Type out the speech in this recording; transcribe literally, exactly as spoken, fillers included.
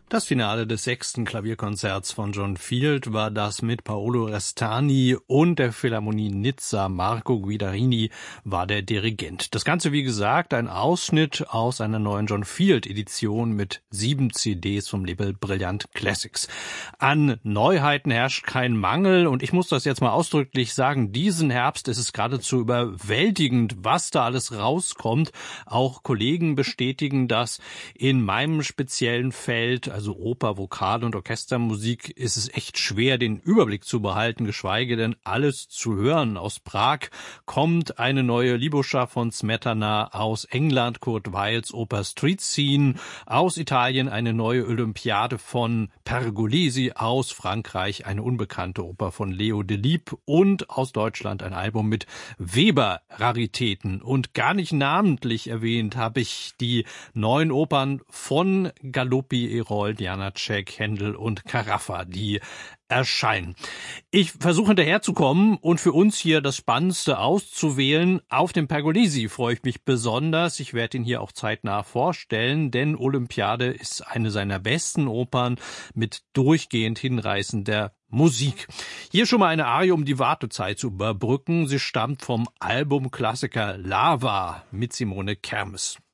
Das Finale des sechsten Klavierkonzerts von John Field war das mit Paolo Restani und der Philharmonie Nizza. Marco Guidarini war der Dirigent. Das Ganze, wie gesagt, ein Ausschnitt aus einer neuen John Field-Edition mit sieben C Ds vom Label Brilliant Classics. An Neuheiten herrscht kein Mangel und ich muss das jetzt mal ausdrücklich sagen, diesen Herbst ist es geradezu überwältigend, was da alles rauskommt. Auch Kollegen bestätigen das. In meinem speziellen Feld, also Oper, Vokal und Orchestermusik, ist es echt schwer, den Überblick zu behalten, geschweige denn alles zu hören. Aus Prag kommt eine neue Liboscha von Smetana, aus England Kurt Weils Oper Street Scene, aus Italien eine neue Olympiade von Pergolesi, aus Frankreich eine unbekannte Oper von Leo Delibes und aus Deutschland ein Album mit Weber-Raritäten. Und gar nicht namentlich erwähnt habe ich die neuen Opern von Galuppi, Erol, Janáček, Händel und Carafa, die erscheinen. Ich versuche hinterherzukommen und für uns hier das Spannendste auszuwählen. Auf dem Pergolesi freue ich mich besonders. Ich werde ihn hier auch zeitnah vorstellen, denn Olympiade ist eine seiner besten Opern mit durchgehend hinreißender Musik. Hier schon mal eine Arie, um die Wartezeit zu überbrücken. Sie stammt vom Albumklassiker Lava mit Simone Kermes.